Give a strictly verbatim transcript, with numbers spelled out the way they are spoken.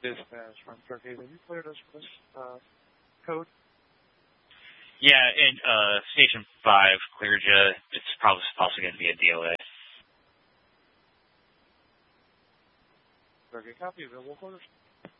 dispatch from Stargate. Have you cleared us for this uh, code? Yeah, and uh, Station five cleared you. It's probably also going to be a D L A. Stargate copy, available quarters.